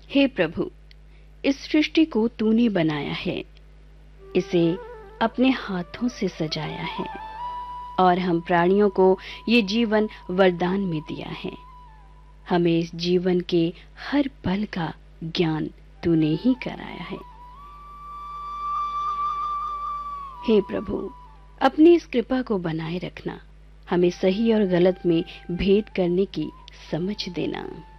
हे प्रभु, इस सृष्टि को तूने बनाया है, इसे अपने हाथों से सजाया है और हम प्राणियों को ये जीवन वरदान में दिया है। हमें इस जीवन के हर पल का ज्ञान तूने ही कराया है। हे प्रभु, अपनी इस कृपा को बनाए रखना, हमें सही और गलत में भेद करने की समझ देना।